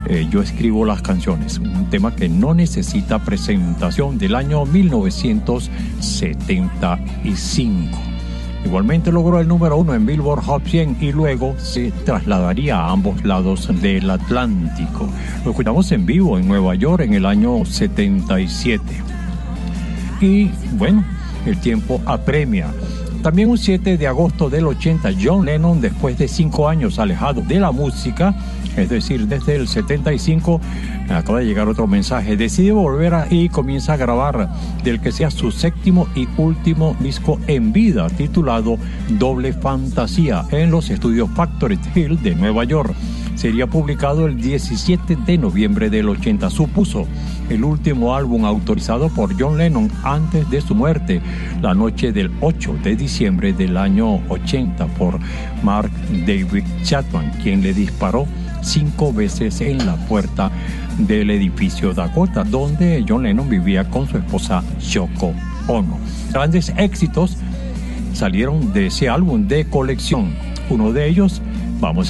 Yo escribo las canciones, un tema que no necesita presentación, del año 1975. Igualmente logró el número 1 en Billboard Hot 100 y luego se trasladaría a ambos lados del Atlántico. Lo escuchamos en vivo en Nueva York en el año 77. Y bueno, el tiempo apremia. También un 7 de agosto del 80, John Lennon, después de 5 años alejado de la música, es decir, desde el 75, acaba de llegar otro mensaje, decide volver y comienza a grabar del que sea su séptimo y último disco en vida, titulado Doble Fantasía, en los estudios Factory Hill de Nueva York. Sería publicado el 17 de noviembre del 80. Supuso el último álbum autorizado por John Lennon antes de su muerte, la noche del 8 de diciembre del año 80, por Mark David Chapman, quien le disparó 5 veces en la puerta del edificio Dakota, donde John Lennon vivía con su esposa Yoko Ono. Grandes éxitos salieron de ese álbum de colección. Uno de ellos, vamos